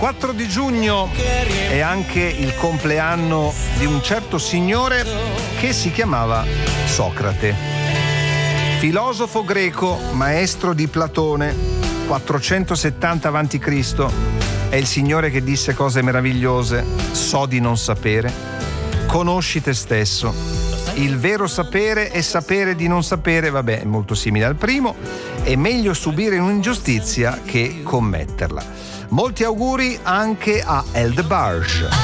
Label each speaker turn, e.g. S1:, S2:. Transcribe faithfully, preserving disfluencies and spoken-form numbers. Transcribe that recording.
S1: quattro di giugno è anche il compleanno di un certo signore che si chiamava Socrate. Filosofo greco, maestro di Platone, quattrocentosettanta avanti Cristo, è il signore che disse cose meravigliose: so di non sapere, conosci te stesso, il vero sapere è sapere di non sapere, vabbè, è molto simile al primo, è meglio subire un'ingiustizia che commetterla. Molti auguri anche a Eldebarge.